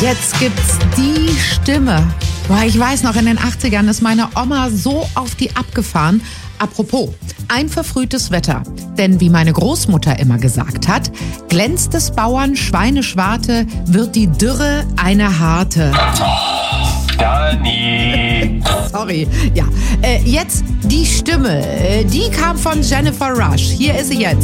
Jetzt gibt's die Stimme. Boah, ich weiß noch, in den 80ern ist meine Oma so auf die abgefahren. Apropos, ein verfrühtes Wetter. Denn wie meine Großmutter immer gesagt hat, glänzt des Bauern Schweineschwarte, wird die Dürre eine harte. Dani. Sorry. Ja, jetzt die Stimme. Die kam von Jennifer Rush. Hier ist sie jetzt.